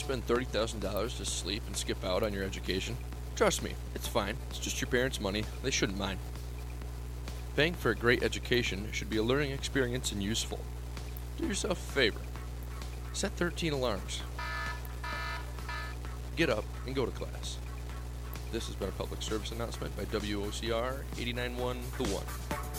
spend $30,000 to sleep and skip out on your education? Trust me, it's fine. It's just your parents' money. They shouldn't mind. Paying for a great education should be a learning experience and useful. Do yourself a favor. Set 13 alarms. Get up and go to class. This has been a public service announcement by WOCR 89.1 The One.